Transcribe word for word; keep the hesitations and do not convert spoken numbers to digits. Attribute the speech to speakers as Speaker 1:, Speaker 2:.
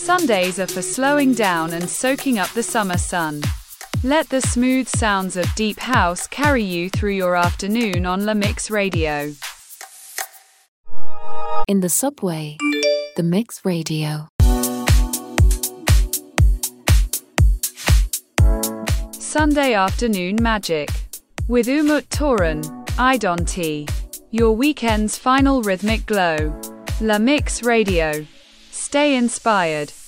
Speaker 1: Sundays are for slowing down and soaking up the summer sun. Let the smooth sounds of deep house carry you through your afternoon on La Mix Radio.
Speaker 2: In the subway, The Mix Radio.
Speaker 1: Sunday Afternoon Magic. With Umut Toran, Idon T. Your weekend's final rhythmic glow. La Mix Radio. Stay inspired.